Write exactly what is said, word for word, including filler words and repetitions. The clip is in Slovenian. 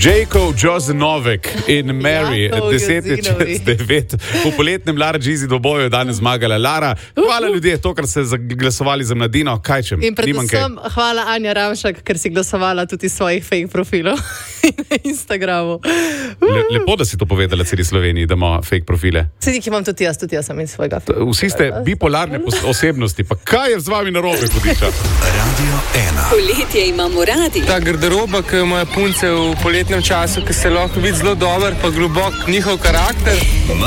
Jejko Jozinovek in Mary, deset čez devet. V poletnem Lara Gizi dvoboju je danes zmagala Lara. Hvala ljudje, to, kar ste glasovali za Mladino. Kaj čem? In predvsem hvala Anja Ramšak, ker si glasovala tudi svojih fake profilov na Instagramu. Le, lepo, da si to povedala celi Sloveniji, da ima fake profile. Sedi, ki imam tudi jaz, tudi jaz sem iz svojega. Vsi ste bipolarne osebnosti, pa kaj je z vami narobe, hudiča? Radio ena. Poletje imamo radi. Ta garderoba, ki imajo punce v poletnem času, ki se lahko vidi zelo dober, pa globok njihov karakter.